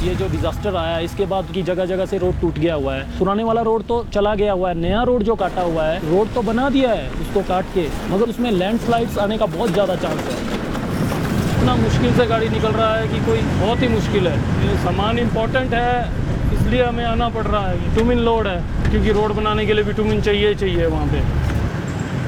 ये जो डिजास्टर आया इसके बाद की जगह जगह से रोड टूट गया हुआ है। पुराने वाला रोड तो चला गया हुआ है, नया रोड जो काटा हुआ है, रोड तो बना दिया है उसको काट के, मगर उसमें लैंडस्लाइड्स आने का बहुत ज़्यादा चांस है। इतना मुश्किल से गाड़ी निकल रहा है कि कोई बहुत ही मुश्किल है। ये सामान इम्पोर्टेंट है इसलिए हमें आना पड़ रहा है। बिटुमिन लोड है क्योंकि रोड बनाने के लिए बिटुमिन चाहिए वहाँ पे।